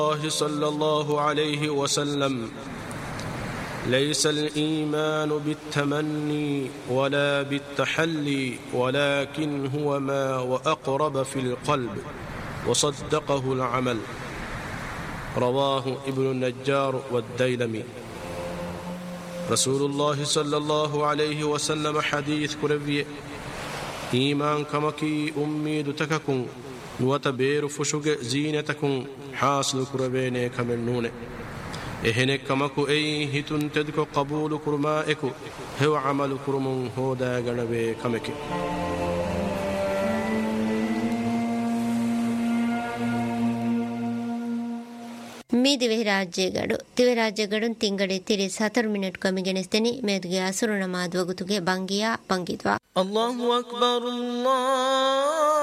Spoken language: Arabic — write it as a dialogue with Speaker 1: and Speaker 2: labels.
Speaker 1: الله صلى الله عليه وسلم ليس الإيمان بالتمني ولا بالتحلي ولكن هو ما وأقرب في القلب وصدقه العمل. رواه ابن النجار والديلمي. رسول الله صلى الله عليه وسلم حديث كربي إيمان كمكي أميد تككم وتبير فشق زينتكم حاصل كربين كمنون إهنك كمكو أي هتن تدكو قبول كرمائكو هو عمل كرمون هودا غنبي كمكي.
Speaker 2: මේ දිවෙහි රාජ්‍යගඩු දිවෙ රාජ්‍යගඩුන් තිංගඩේ 34 මිනිට් කමිගෙනස්තනි මේදුගේ අසුරු නමාද වගුතුගේ බංගියා බංගිත්වා
Speaker 1: අල්ලාහු අක්බර් අල්ලාහ්